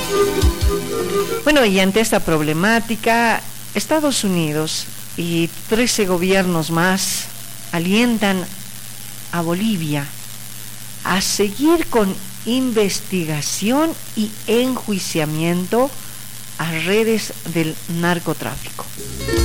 Bueno, y ante esta problemática, Estados Unidos y 13 gobiernos más alientan a Bolivia a seguir con investigación y enjuiciamiento a redes del narcotráfico.